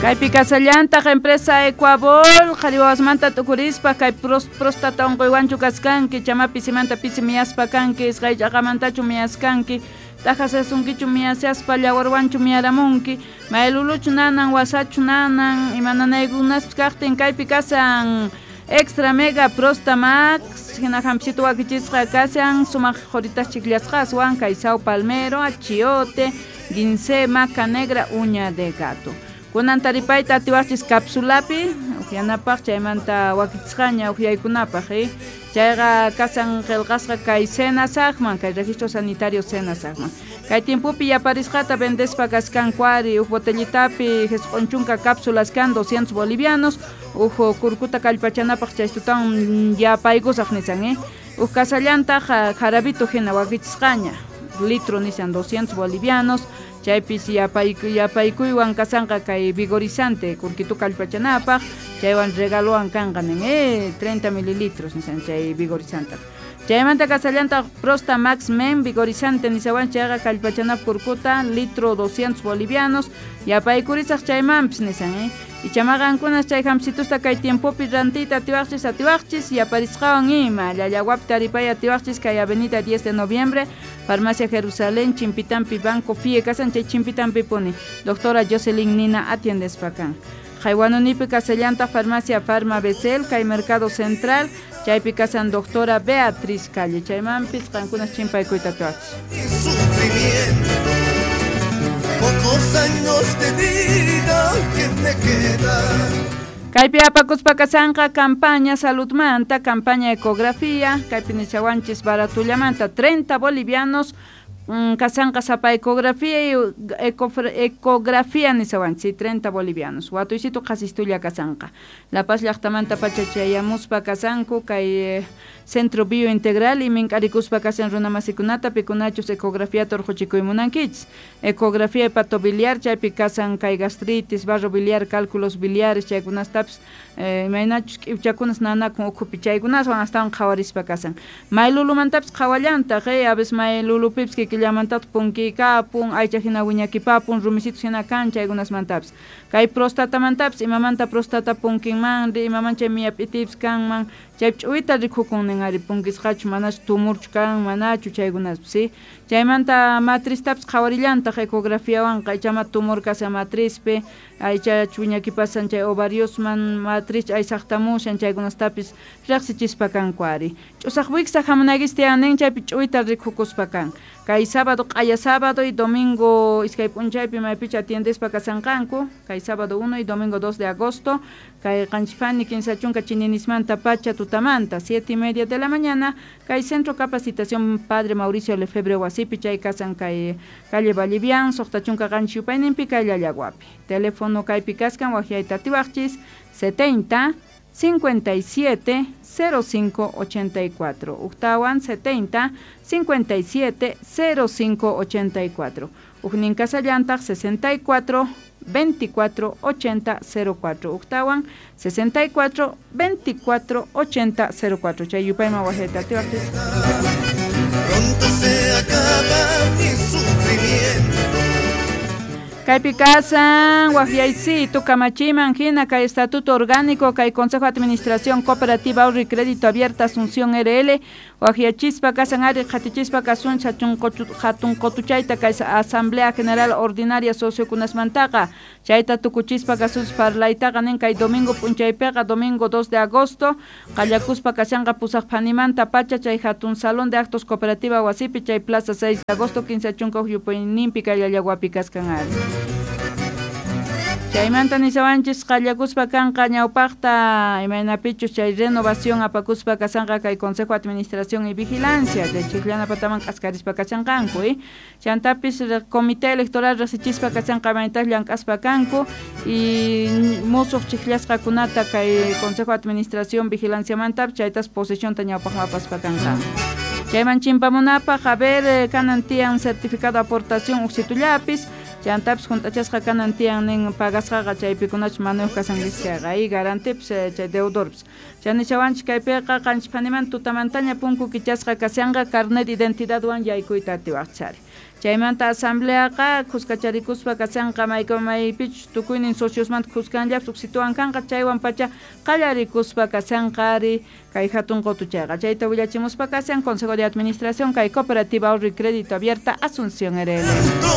Kaypi kasallantaq empresa Ecuabol qhariwasmanta tukurispa kay prostata unquywanchu kaskanki chamapi simanta pisi miyaspa kanki isqay ch'aqamantachu miyaskanki tajasesunkichu miyasiaspa llawarwanchu miyaramunki mayluluchu nanan wasachu nanan imananaykunas kaqtin kaypi kasan extra mega prostamax hina hampsitu wakichisqa kasan sumaq qhoritas chiklllasqaswan kay Sao Palmero achiote gince maca negra uña de gato kunan taripayta atiwachis capsulapi ujianapaq chaymanta wakichisqaña ujiyaykunapaq chayqa kasan qillqasqa kay senasaqman kay registro sanitario senasaqman kay tiempupi yaparisqata vendespa kaskan kuari uj botellitapi q'unchunka cápsulas kan 200 bolivianos uj kurkuta kallpachanapaq chaytutan yapaykusaq nisan uj kasallantaq jarabito hina wakichisqaña litro nisan 200 bolivianos chaypis yapaykuywan kasanqa kay vigorizante kurkitu kallpachanapaq chaywan regalowan kanqa 30 mililitros nisan chay vigorizante chaymanta kasallanta Prostamax Men vigorizante nisawan chayqa kallpachanap kurkuta litro 200 bolivianos yapaykurisaq chaymanpis nisan Ichamaqankunas chay hamsitusta kay tiempopi rantita atiwaqchis yaparisqawan ima llallawapi taripay atiwaqchis kay avenida 10 de noviembre farmacia Jerusalén Chimpitampi Banco Fie kasan chay Chimpitampi puni doctora Jocelyn Nina atiendespakan Jaiwanunipi kasallanta farmacia Farma Becel kay mercado central chaypi kasan doctora Beatriz Calle chaymanpis qankunas chimpaykuyta atiwaqchis Pocos años de vida que me quedan. Kaypi apakuspa kasanqa campaña saludmanta, campaña ecografía, kaypi nichawanchis baratullamanta 30 bolivianos kasanqa sapa ecografía y ecografía nisawanchis 30 bolivianos. Watuisitu qasistulla kasanqa. La Paz llaqtamanta pachachayamuspa kasanku kay Centro Biointegral y mink'arikuspa kasan runamasikunata pikunachus ecografía torquchikuymunankichis ecografía hepatobiliar chaypi kasan kay gastritis barro biliar cálculos biliares chaykunastapas imaynachus k'ipchakunas nanakun ukhupi chaykunaswan astawan qhawarispa kasan maylulumantapas qhawallanta a veces maylulupipas kikillamantataq punkikapun aycha hina wiñakipapun rumisitus hina kan chaykunasmantapas kay prostatamantapas imamanta prostata punkinmanri imamancha miyap'itipas kanman chaypi ch'uwita rikhukun ninari punkisqachu manachu tumurchu kan manachu chaykunaspi chaymanta matristapas qhawarillantaq ecografíawan qaychama tumor kasa matrispi aycha wiñakipasan chay ovariosman matriz aysaqtamushan chaykunastapis riqsichispa kanku ari ch'usaq wiksaq hamunagis tiyanin chaypi ch'uwita rikhukuspa kan kay sábado q'aya sábado y domingo iskay p'unchaypi maypicha atiendespa kasanqanku kay sábado 1 y domingo 2 de agosto kay qanchipani kinsachunka chininismanta pacha tutamanta 7:30 de la mañana kay centro capacitación Padre Mauricio Lefebvre wasipi chay kasan kay calle Vallivian soqtachunka qanchipayninpi kay llallawapi teléfono kaypi kaskan waqyayta atiwaqchis 70 57 05 84 uktawan 70 57 05 84 ujnin kasallantaq 64 24 80 04 uktawan 64 24 80 04 chay yupayma waqyayta atiwaqchis Pronto se acaba mi sufrimiento. Kaypi kasan waqyaysitu kamachiman hina kay estatuto orgánico kay Consejo de Administración Cooperativa Ahorro y Crédito Abierta Asunción RL waqyachispa kasan ari qatichispa kasun hatun qotuchayta kay Asamblea General Ordinaria Sociokunasmantaqa chayta tukuchispa kasus parlaytaqa nin kay domingo p'unchaypiqa domingo 2 de agosto qallakuspa kashanqa pusaq phanimanta pacha chay hatun Salón de Actos Cooperativa wasipi chay Plaza 6 de agosto 15 chunka yupayninpi kay llallawapi kaskan ari chaymanta nisawanchis qallakuspa kanqa ñawpaqta imaynapichus chay renovación apakuspa kasanqa kay Consejo de Administración y Vigilancia de Chiklanapataman qasqarispa kashanqanku chantapis comité electoral rasichispa kasanqa imaytas llank'aspa kanku y musuq chiklasqakunata kay Consejo de Administración Vigilancia mantapi chaytas posicionta ñawpaqman apaspa kanqa chayman chimpamunapaq haber kanan tiyan certificado de aportación uqsitullapis chantapis juntachasqa kanan tiyan nin pagasqaqa chaypikunachus manuj kasangisqa y garantips chay deudorpis chani chawanchik kaypiqa qanchipaniman tutamantaña punku kichasqa kasanqa carnet identidadwan yaykuyta atiwaqchari chaymanta asambleaqa kuskacharikuspa kasanqa maypich tukuynin sociosmanta kuskanllapi suksituwan kanqa chaywan pacha qallarikuspa kasanqari kay hatun qotuchayqa chayta willachimuspa kasan Consejo de Administración kay Cooperativa Ahorro y Crédito Abierta Asunción RL.